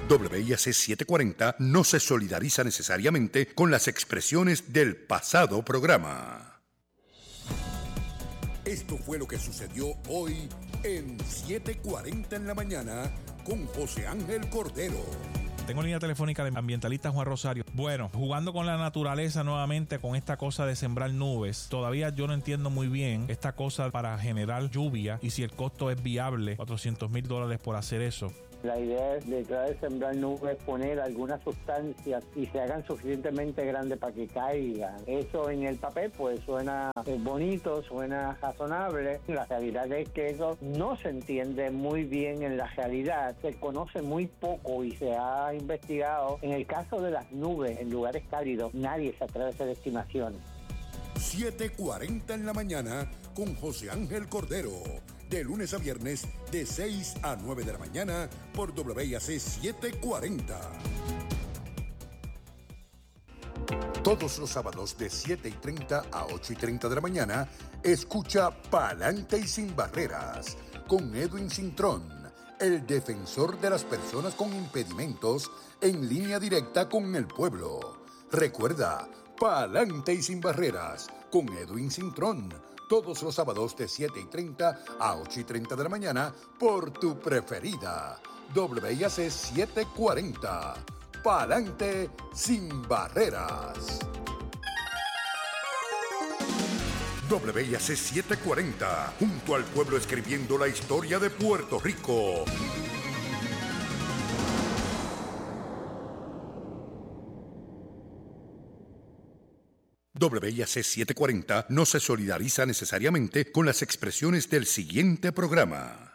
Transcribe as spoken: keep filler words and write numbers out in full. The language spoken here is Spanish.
W I A C setecientos cuarenta no se solidariza necesariamente con las expresiones del pasado programa. Esto fue lo que sucedió hoy en siete cuarenta en la mañana con José Ángel Cordero. Tengo línea telefónica del ambientalista Juan Rosario. Bueno, jugando con la naturaleza nuevamente con esta cosa de sembrar nubes. Todavía yo no entiendo muy bien esta cosa para generar lluvia y si el costo es viable, cuatrocientos mil dólares por hacer eso. La idea es detrás de sembrar nubes, poner algunas sustancias y se hagan suficientemente grandes para que caigan. Eso en el papel pues suena bonito, suena razonable. La realidad es que eso no se entiende muy bien en la realidad. Se conoce muy poco y se ha investigado. En el caso de las nubes en lugares cálidos, nadie se atreve a hacer estimaciones. siete cuarenta en la mañana con José Ángel Cordero. De lunes a viernes, de seis a nueve de la mañana, por W I A C setecientos cuarenta. Todos los sábados de siete y treinta a ocho y treinta de la mañana, escucha Pa'lante y Sin Barreras, con Edwin Cintrón, el defensor de las personas con impedimentos, en línea directa con el pueblo. Recuerda, Pa'lante y Sin Barreras, con Edwin Cintrón, todos los sábados de siete y treinta a ocho y treinta de la mañana por tu preferida. W I A C setecientos cuarenta. Pa'lante sin barreras. W I A C setecientos cuarenta. Junto al pueblo escribiendo la historia de Puerto Rico. W I A C setecientos cuarenta no se solidariza necesariamente con las expresiones del siguiente programa.